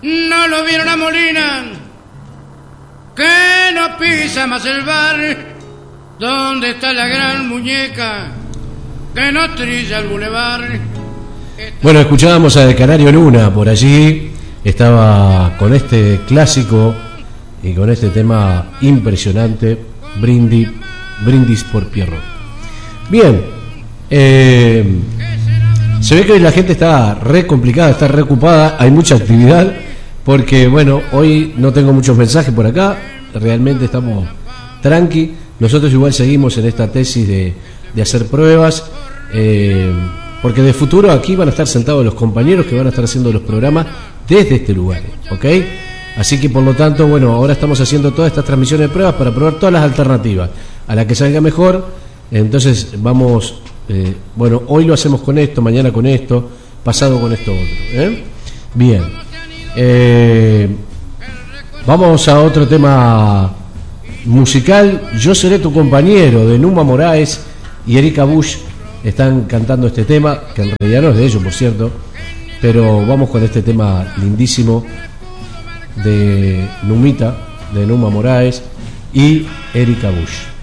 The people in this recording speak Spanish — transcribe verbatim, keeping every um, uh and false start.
no lo vieron a Molina, que no pisa más el bar, donde está la gran muñeca, que no trilla el bulevar. Bueno, escuchábamos a De Canario Luna por allí, estaba con este clásico y con este tema impresionante, Brindis, Brindis por Pierrot. Bien, eh, se ve que hoy la gente está re complicada, está re ocupada, hay mucha actividad, porque bueno, hoy no tengo muchos mensajes por acá, realmente estamos tranqui, nosotros igual seguimos en esta tesis de, de hacer pruebas, eh, porque de futuro aquí van a estar sentados los compañeros que van a estar haciendo los programas desde este lugar, ¿ok? Así que por lo tanto, bueno, ahora estamos haciendo todas estas transmisiones de pruebas para probar todas las alternativas, a la que salga mejor, entonces vamos, eh, bueno, hoy lo hacemos con esto, mañana con esto, pasado con esto otro, ¿eh? Bien, eh, vamos a otro tema musical. Yo seré tu compañero, de Numa Moraes y Erika Bush están cantando este tema, que en realidad no es de ellos, por cierto, pero vamos con este tema lindísimo de Numita, de Numa Moraes y Erika Bush.